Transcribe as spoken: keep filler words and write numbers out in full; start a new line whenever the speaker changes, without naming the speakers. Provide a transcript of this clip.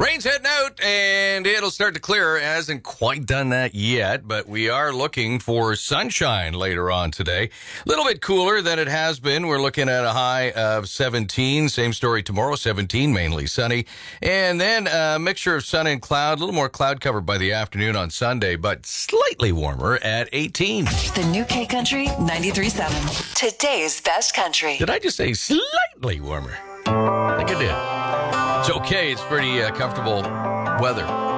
Rain's heading out, and it'll start to clear. It hasn't quite done that yet, but we are looking for sunshine later on today. A little bit cooler than it has been. We're looking at a high of seventeen. Same story tomorrow, seventeen, mainly sunny. And then a mixture of sun and cloud, a little more cloud cover by the afternoon on Sunday, but slightly warmer at eighteen.
The new K Country ninety-three point seven. Today's best country.
Did I just say slightly warmer? I think I did. It's okay. It's pretty uh, comfortable weather